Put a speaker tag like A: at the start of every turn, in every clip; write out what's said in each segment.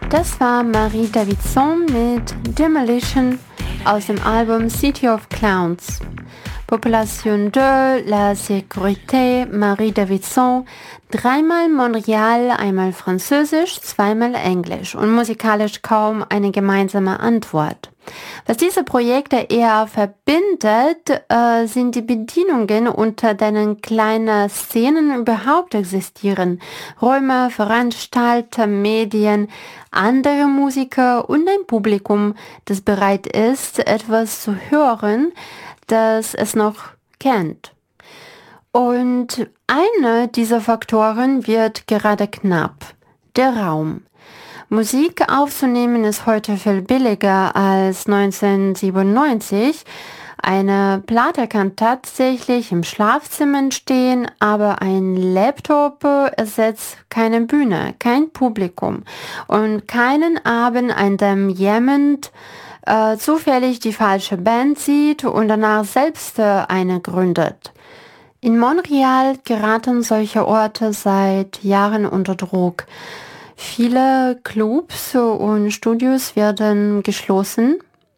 A: Das war Marie Davidson mit Demolition aus dem Album City of Clowns. Population 2, La Sécurité, Marie Davidson, dreimal Montreal, einmal Französisch, zweimal Englisch und musikalisch kaum eine gemeinsame Antwort. Was diese Projekte eher verbindet, sind die Bedienungen, unter denen kleine Szenen überhaupt existieren. Räume, Veranstalter, Medien, andere Musiker und ein Publikum, das bereit ist, etwas zu hören, das es noch kennt. Und einer dieser Faktoren wird gerade knapp: der Raum. Musik aufzunehmen ist heute viel billiger als 1997. Eine Platte kann tatsächlich im Schlafzimmer entstehen, aber ein Laptop ersetzt keine Bühne, kein Publikum und keinen Abend, an dem jemand zufällig die falsche Band sieht und danach selbst eine gründet. In Montreal geraten solche Orte seit Jahren unter Druck. Viele Clubs und Studios werden geschlossen.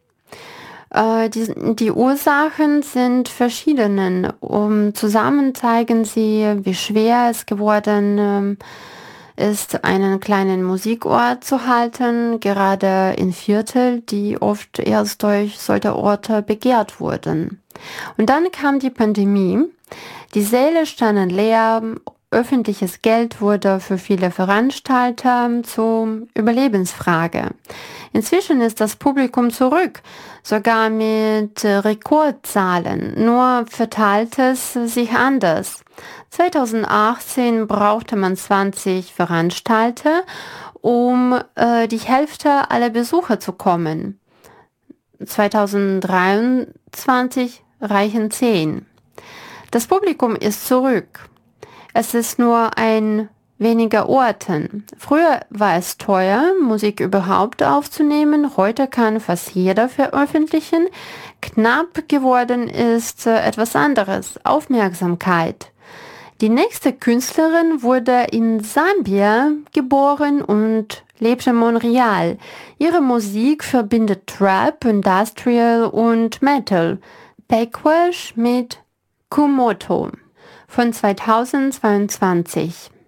A: Die Ursachen sind verschiedene. Zusammen zeigen sie, wie schwer es geworden ist, einen kleinen Musikort zu halten, gerade in Viertel, die oft erst durch solche Orte begehrt wurden. Und dann kam die Pandemie. Die Säle standen leer, öffentliches Geld wurde für viele Veranstalter zur Überlebensfrage. Inzwischen ist das Publikum zurück, sogar mit Rekordzahlen, nur verteilt es sich anders. 2018 brauchte man 20 Veranstalter, um die Hälfte aller Besucher zu kommen. 2023 reichen 10. Das Publikum ist zurück. Es ist nur ein weniger Orten. Früher war es teuer, Musik überhaupt aufzunehmen. Heute kann fast jeder veröffentlichen. Knapp geworden ist etwas anderes: Aufmerksamkeit. Die nächste Künstlerin wurde in Sambia geboren und lebt in Montreal. Ihre Musik verbindet Trap, Industrial und Metal. Pequash mit Kumoto von 2022.